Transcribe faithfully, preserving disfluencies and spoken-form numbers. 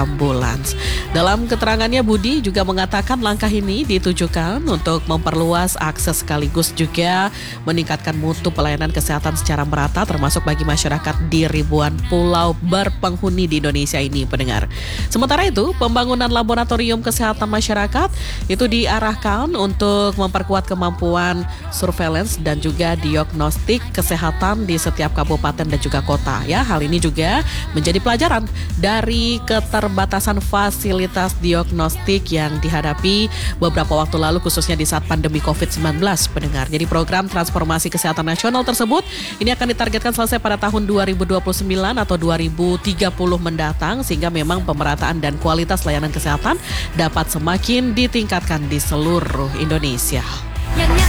ambulans. Dalam keterangannya, Budi juga mengatakan langkah ini ditujukan untuk memperluas akses sekaligus juga meningkatkan mutu pelayanan kesehatan secara merata termasuk bagi masyarakat di ribuan pulau berpenghuni di Indonesia ini, pendengar. Sementara itu, pembangunan laboratorium kesehatan masyarakat itu diarahkan untuk memperkuat kemampuan surveillance dan juga diagnostik kesehatan di setiap kabupaten dan juga kota. Ya, hal ini juga menjadi pelajaran dari keterbatasan fasilitas diagnostik yang dihadapi beberapa waktu lalu khususnya di saat pandemi covid sembilan belas, pendengar. Jadi program transformasi kesehatan nasional tersebut ini akan ditargetkan selesai pada tahun dua ribu dua puluh sembilan atau dua ribu tiga puluh mendatang sehingga memang pemerataan dan kualitas layanan kesehatan dapat semakin ditingkatkan di seluruh Indonesia.